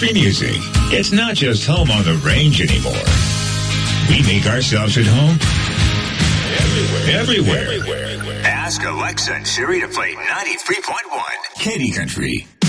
country music. It's not just home on the range anymore. We make ourselves at home everywhere. Ask Alexa and Siri to play 93.1 Katy Country.